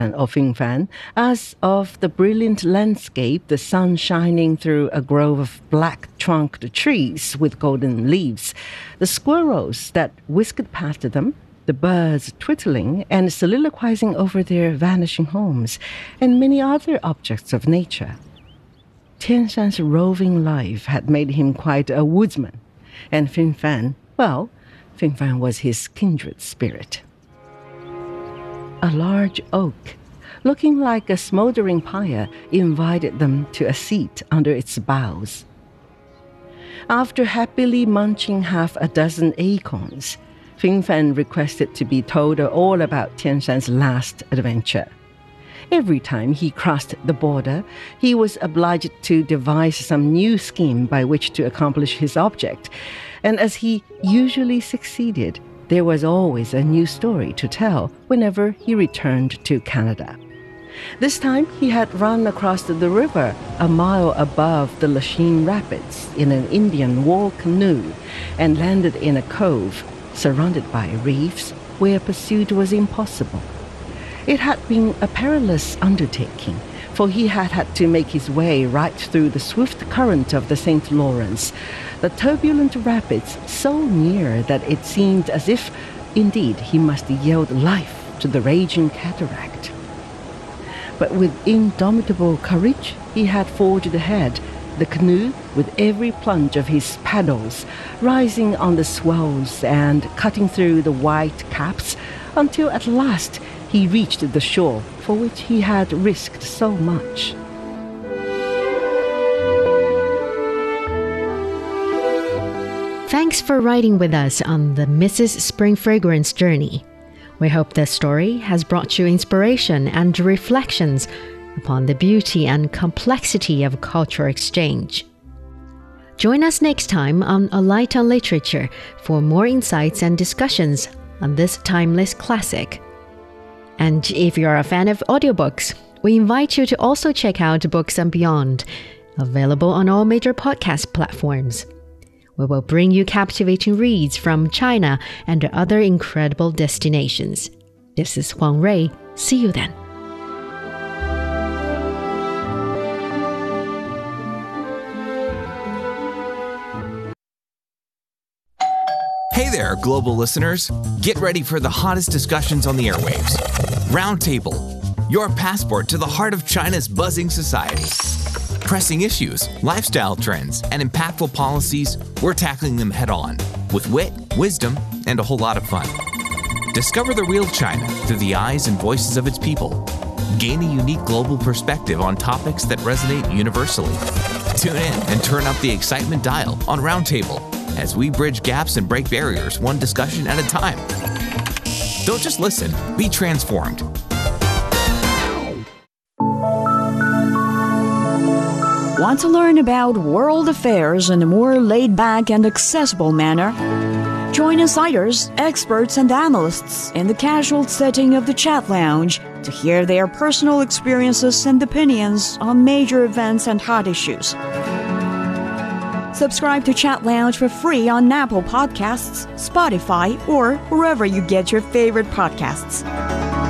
of Fingfan, as of the brilliant landscape, the sun shining through a grove of black-trunked trees with golden leaves, the squirrels that whisked past them, the birds twittering and soliloquizing over their vanishing homes, and many other objects of nature. Tian Shan's roving life had made him quite a woodsman, and Fingfan was his kindred spirit. A large oak, looking like a smoldering pyre, invited them to a seat under its boughs. After happily munching half a dozen acorns, Fingfan requested to be told all about Tian Shan's last adventure. Every time he crossed the border, he was obliged to devise some new scheme by which to accomplish his object, and as he usually succeeded, there was always a new story to tell whenever he returned to Canada. This time, he had run across the river a mile above the Lachine Rapids in an Indian war canoe and landed in a cove surrounded by reefs where pursuit was impossible. It had been a perilous undertaking, for he had to make his way right through the swift current of the St. Lawrence, the turbulent rapids so near that it seemed as if, indeed, he must yield life to the raging cataract. But with indomitable courage, he had forged ahead, the canoe, with every plunge of his paddles, rising on the swells and cutting through the white caps, until at last he reached the shore for which he had risked so much. Thanks for riding with us on the Mrs. Spring Fragrance journey. We hope this story has brought you inspiration and reflections upon the beauty and complexity of cultural exchange. Join us next time on A Light on Literature for more insights and discussions on this timeless classic. And if you're a fan of audiobooks, we invite you to also check out Books and Beyond, available on all major podcast platforms. We will bring you captivating reads from China and other incredible destinations. This is Huang Rui. See you then. Hey there, global listeners. Get ready for the hottest discussions on the airwaves. Roundtable, your passport to the heart of China's buzzing society. Pressing issues, lifestyle trends, and impactful policies, we're tackling them head on with wit, wisdom, and a whole lot of fun. Discover the real China through the eyes and voices of its people. Gain a unique global perspective on topics that resonate universally. Tune in and turn up the excitement dial on Roundtable as we bridge gaps and break barriers one discussion at a time. Don't just listen, be transformed. Want to learn about world affairs in a more laid-back and accessible manner? Join insiders, experts, and analysts in the casual setting of the Chat Lounge to hear their personal experiences and opinions on major events and hot issues. Subscribe to Chat Lounge for free on Apple Podcasts, Spotify, or wherever you get your favorite podcasts.